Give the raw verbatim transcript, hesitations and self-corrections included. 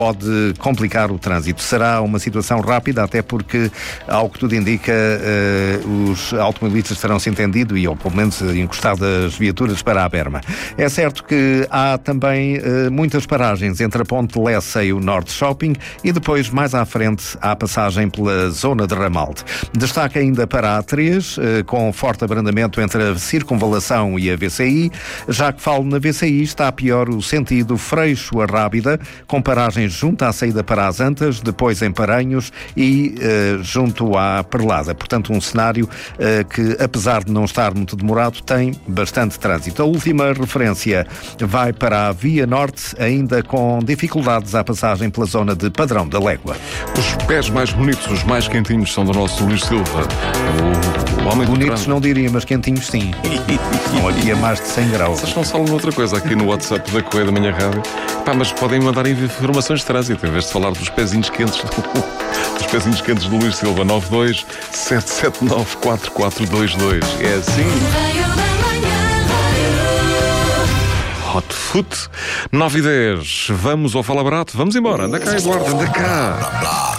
pode complicar o trânsito. Será uma situação rápida, até porque, ao que tudo indica, uh, os automobilistas terão-se entendido e, ou pelo menos, encostado as viaturas para a berma. É certo que há também uh, muitas paragens entre a Ponte de Lessa e o Norte Shopping e depois, mais à frente, há a passagem pela zona de Ramalde. Destaque ainda para a A três, uh, com forte abrandamento entre a Circunvalação e a V C I. Já que falo na V C I, está pior o sentido Freixo a Rábida, com paragens junto à saída para as Antas, depois em Paranhos e uh, junto à Perlada. Portanto, um cenário uh, que, apesar de não estar muito demorado, tem bastante trânsito. A última referência vai para a Via Norte, ainda com dificuldades à passagem pela zona de Padrão da Légua. Os pés mais bonitos, os mais quentinhos, são do nosso Luís Silva. O, o homem do Bonitos não diria, mas quentinhos sim. Não, aqui a mais de cem graus. Vocês não falam noutra coisa aqui no WhatsApp da Correia da Manhã Rádio. Pá, mas podem mandar informações de trânsito, em vez de falar dos pezinhos quentes do, dos pezinhos quentes do Luís Silva. Nove dois sete sete nove quatro quatro dois dois. É assim. Hot Foot. nove e dez. Vamos ao Fala Barato. Vamos embora. Anda cá, Eduardo. Anda cá.